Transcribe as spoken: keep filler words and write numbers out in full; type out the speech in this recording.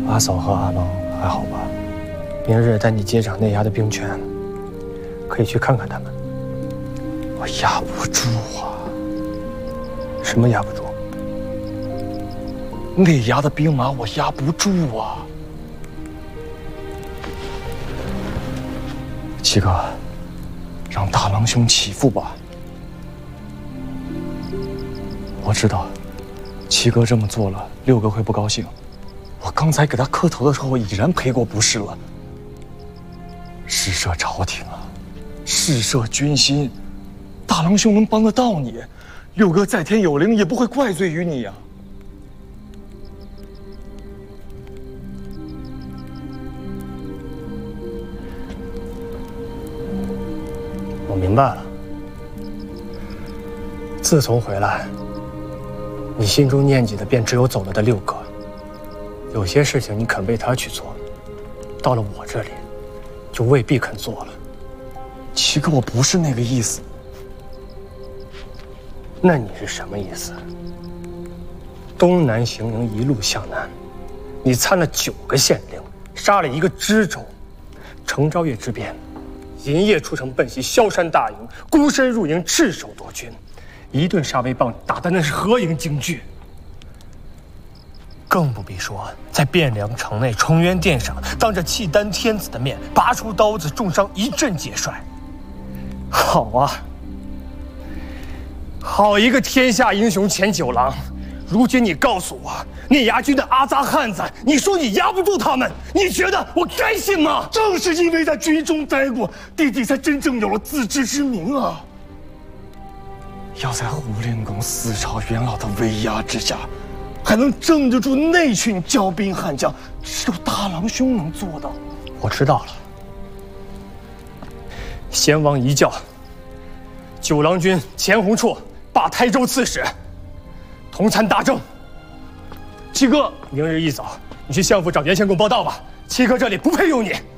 阿嫂和阿郎还好吧？明日带你接掌内衙的兵权，可以去看看他们。我压不住啊！什么压不住？内衙的兵马我压不住啊！七哥，让大郎兄起复吧。我知道，七哥这么做了，六哥会不高兴。我刚才给他磕头的时候，已然赔过不是了。施舍朝廷啊，施舍军心，大郎兄能帮得到你，六哥在天有灵，也不会怪罪于你呀。我明白了，自从回来，你心中念记的便只有走了的六哥。有些事情你肯为他去做，到了我这里，就未必肯做了。七哥，我不是那个意思。那你是什么意思？东南行营一路向南，你参了九个县令，杀了一个知州，程昭月之变，银夜出城奔袭萧山大营，孤身入营赤手夺军，一顿杀威棒打的那是何营惊惧。更不必说在汴梁城内崇元殿上，当着契丹天子的面拔出刀子，重伤一阵节帅。好啊，好一个天下英雄钱九郎！如今你告诉我，内衙军的阿扎汉子，你说你压不住他们，你觉得我该信吗？正是因为在军中待过，弟弟才真正有了自知之明啊！要在虎令公四朝元老的威压之下，还能镇得住内群骄兵悍将，只有大郎兄能做到。我知道了。先王遗教，九郎君钱弘绰罢台州刺史，同参大政。七哥，明日一早你去相府找袁献公报道吧。七哥这里不配用你。